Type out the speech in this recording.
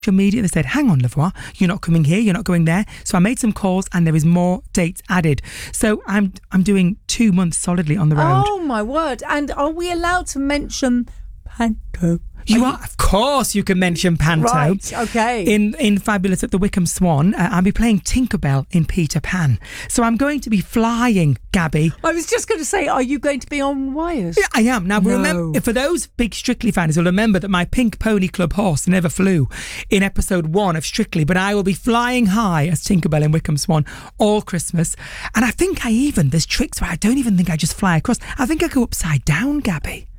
media. They said, hang on, Lavoie, you're not coming here, you're not going there. So I made some calls and there is more dates added. So I'm doing 2 months solidly on the road. Oh my word. And are we allowed to mention Panto? You are, of course, you can mention Panto. Right, okay. In Fabulous at the Wickham Swan, I'll be playing Tinkerbell in Peter Pan. So I'm going to be flying, Gabby. I was just going to say, are you going to be on wires? Yeah, I am. Now, remember, for those big Strictly fans, you'll remember that my Pink Pony Club horse never flew in episode 1 of Strictly, but I will be flying high as Tinkerbell in Wickham Swan all Christmas. And I think there's tricks where I don't even think I just fly across. I think I go upside down, Gabby.